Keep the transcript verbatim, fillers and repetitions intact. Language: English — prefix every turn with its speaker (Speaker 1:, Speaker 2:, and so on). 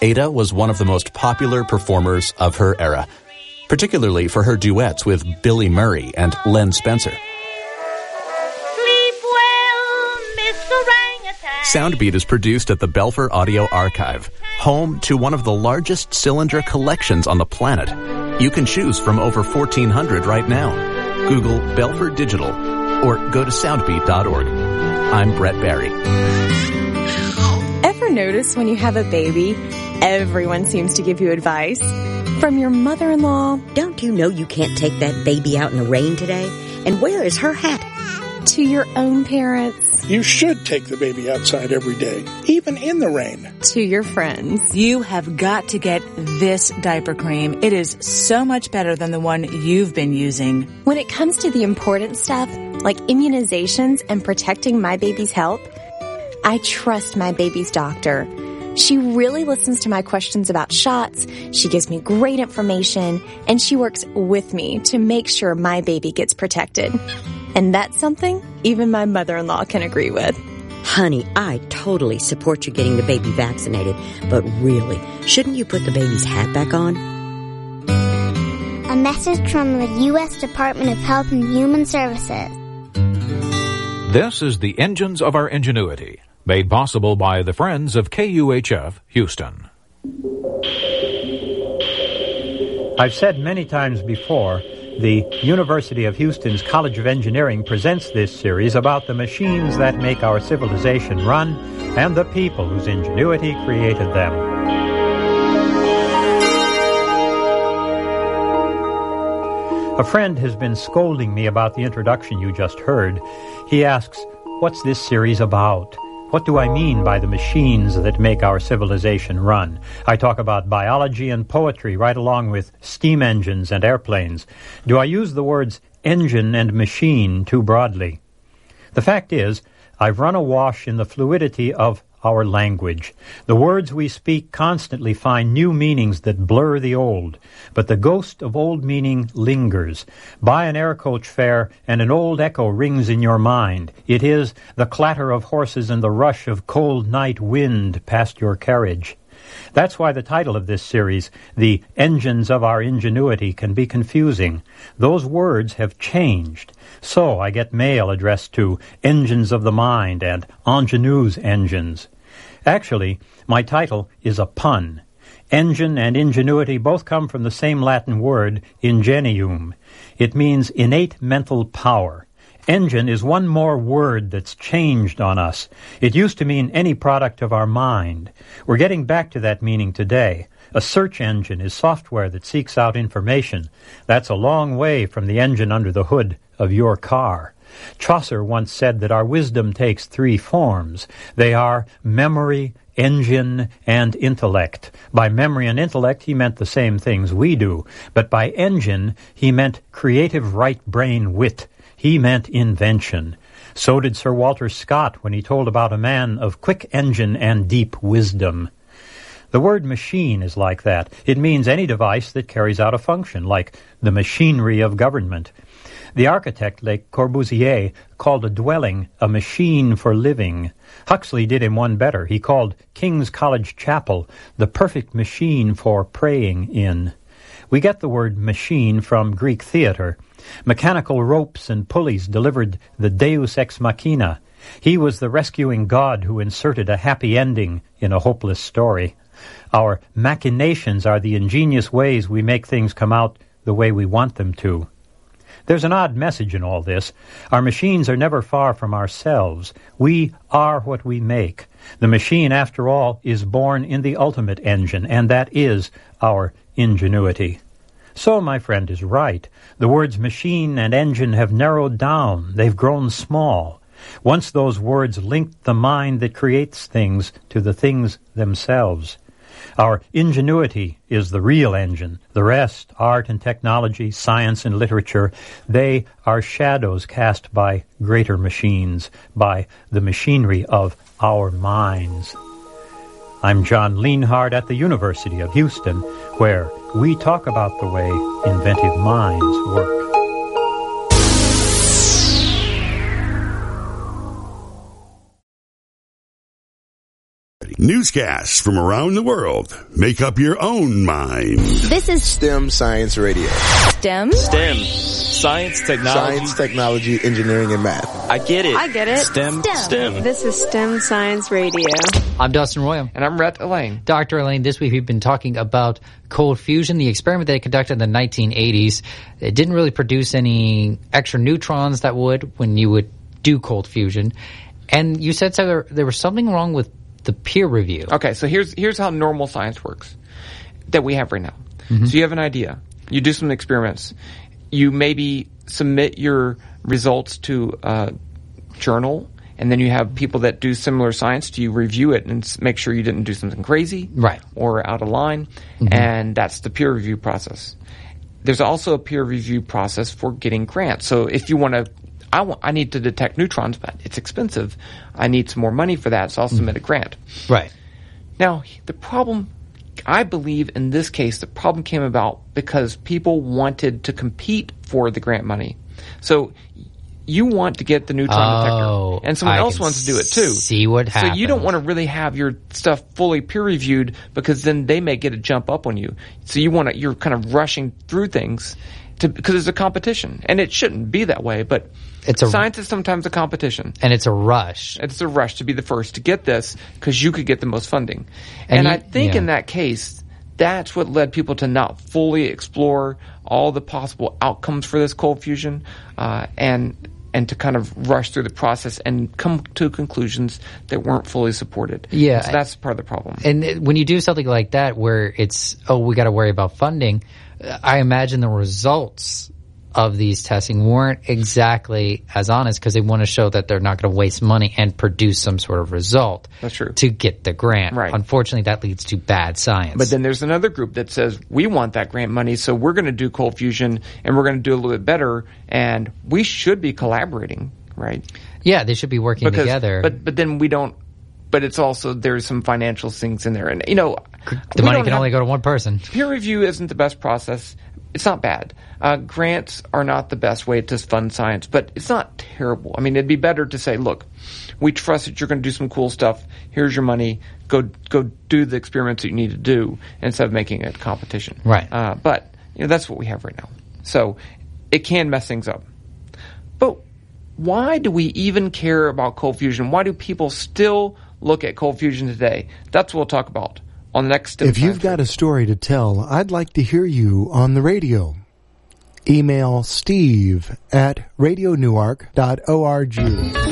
Speaker 1: Ada was one of the most popular performers of her era, particularly for her duets with Billy Murray and Len Spencer.
Speaker 2: Sleep well, Mister Orangutan.
Speaker 1: Soundbeat is produced at the Belfer Audio Archive, home to one of the largest cylinder collections on the planet. You can choose from over fourteen hundred right now. Google Belfer Digital or go to soundbeat dot org. I'm Brett Barry.
Speaker 3: Ever notice when you have a baby, everyone seems to give you advice? From your mother-in-law.
Speaker 4: Don't you know you can't take that baby out in the rain today? And where is her hat?
Speaker 3: To your own parents.
Speaker 5: You should take the baby outside every day, even in the rain.
Speaker 3: To your friends.
Speaker 6: You have got to get this diaper cream. It is so much better than the one you've been using.
Speaker 3: When it comes to the important stuff, like immunizations and protecting my baby's health, I trust my baby's doctor. She really listens to my questions about shots, she gives me great information, and she works with me to make sure my baby gets protected. And that's something even my mother-in-law can agree with.
Speaker 4: Honey, I totally support you getting the baby vaccinated, but really, shouldn't you put the baby's hat back on?
Speaker 7: A message from the U S Department of Health and Human Services.
Speaker 8: This is the Engines of Our Ingenuity, made possible by the Friends of K U H F Houston.
Speaker 9: I've said many times before, the University of Houston's College of Engineering presents this series about the machines that make our civilization run and the people whose ingenuity created them. A friend has been scolding me about the introduction you just heard. He asks, "What's this series about? What do I mean by the machines that make our civilization run?" I talk about biology and poetry right along with steam engines and airplanes. Do I use the words engine and machine too broadly? The fact is, I've run awash in the fluidity of our language. The words we speak constantly find new meanings that blur the old, but the ghost of old meaning lingers. Buy an air coach fare and an old echo rings in your mind. It is the clatter of horses and the rush of cold night wind past your carriage. That's why the title of this series, The Engines of Our Ingenuity, can be confusing. Those words have changed. So I get mail addressed to Engines of the Mind and Ingenue's Engines. Actually, my title is a pun. Engine and ingenuity both come from the same Latin word, ingenium. It means innate mental power. Engine is one more word that's changed on us. It used to mean any product of our mind. We're getting back to that meaning today. A search engine is software that seeks out information. That's a long way from the engine under the hood of your car. Chaucer once said that our wisdom takes three forms. They are memory, engine, and intellect. By memory and intellect, he meant the same things we do. But by engine, he meant creative right brain wit. He meant invention. So did Sir Walter Scott when he told about a man of quick engine and deep wisdom. The word machine is like that. It means any device that carries out a function, like the machinery of government. The architect, Le Corbusier, called a dwelling a machine for living. Huxley did him one better. He called King's College Chapel the perfect machine for praying in. We get the word machine from Greek theater. Mechanical ropes and pulleys delivered the Deus ex machina. He was the rescuing God who inserted a happy ending in a hopeless story. Our machinations are the ingenious ways we make things come out the way we want them to. There's an odd message in all this. Our machines are never far from ourselves. We are what we make. The machine, after all, is born in the ultimate engine, and that is our ingenuity. So my friend is right. The words machine and engine have narrowed down. They've grown small. Once those words linked the mind that creates things to the things themselves. Our ingenuity is the real engine. The rest, art and technology, science and literature, they are shadows cast by greater machines, by the machinery of our minds. I'm John Leanhard at the University of Houston, where we talk about the way inventive minds work.
Speaker 10: Newscasts from around the world. Make up your own mind.
Speaker 7: This is
Speaker 11: STEM Science Radio.
Speaker 3: STEM?
Speaker 12: STEM. Science, technology.
Speaker 11: Science, technology, engineering, and math.
Speaker 12: I get it.
Speaker 13: I get it.
Speaker 12: STEM.
Speaker 13: STEM.
Speaker 12: STEM.
Speaker 13: This is STEM Science Radio.
Speaker 14: I'm Dustin Royal.
Speaker 15: And I'm Rhett Elaine.
Speaker 14: Doctor Elaine, this week we've been talking about cold fusion, the experiment they conducted in the nineteen eighties. It didn't really produce any extra neutrons that would when you would do cold fusion. And you said so there, there was something wrong with the peer review.
Speaker 15: Okay, so here's here's how normal science works that we have right now. Mm-hmm. So you have an idea. You do some experiments. You maybe submit your results to a journal, and then you have people that do similar science to you review it and make sure you didn't do something crazy
Speaker 14: right.
Speaker 15: or out of line, mm-hmm. and that's the peer review process. There's also a peer review process for getting grants. So if you want to I, want, I need to detect neutrons, but it's expensive. I need some more money for that, so I'll submit a grant.
Speaker 14: Right.
Speaker 15: Now, the problem, I believe in this case, the problem came about because people wanted to compete for the grant money. So you want to get the neutron
Speaker 14: oh,
Speaker 15: detector, and someone
Speaker 14: I
Speaker 15: else wants to do it too.
Speaker 14: See what happens.
Speaker 15: So you don't want to really have your stuff fully peer-reviewed because then they may get a jump up on you. So you want to, you're kind of rushing through things to, because it's a competition, and it shouldn't be that way, but
Speaker 14: it's a,
Speaker 15: science is sometimes a competition.
Speaker 14: And it's a rush.
Speaker 15: It's a rush to be the first to get this because you could get the most funding. And, and you, I think yeah. in that case, that's what led people to not fully explore all the possible outcomes for this cold fusion uh, and and to kind of rush through the process and come to conclusions that weren't fully supported.
Speaker 14: Yeah.
Speaker 15: And so that's part of the problem.
Speaker 14: And when you do something like that where it's, oh, we got to worry about funding, I imagine the results of these testing weren't exactly as honest because they want to show that they're not going to waste money and produce some sort of result.
Speaker 15: That's true.
Speaker 14: To get the grant.
Speaker 15: Right.
Speaker 14: Unfortunately, that leads to bad science.
Speaker 15: But then there's another group that says, we want that grant money, so we're going to do cold fusion and we're going to do a little bit better, and we should be collaborating, right?
Speaker 14: Yeah, they should be working
Speaker 15: because,
Speaker 14: together.
Speaker 15: But but then we don't. But it's also, there's some financial things in there. And, you know,
Speaker 14: the money can only go to one person.
Speaker 15: Peer review isn't the best process. It's not bad. Uh, grants are not the best way to fund science, but it's not terrible. I mean, it'd be better to say, look, we trust that you're going to do some cool stuff. Here's your money. Go go do the experiments that you need to do instead of making it a competition.
Speaker 14: Right.
Speaker 15: Uh, but you know, that's what we have right now. So it can mess things up. But why do we even care about cold fusion? Why do people still look at cold fusion today? That's what we'll talk about on the next STEM
Speaker 16: If you've got a story to tell, I'd like to hear you on the radio. Email Steve at radio newark dot org.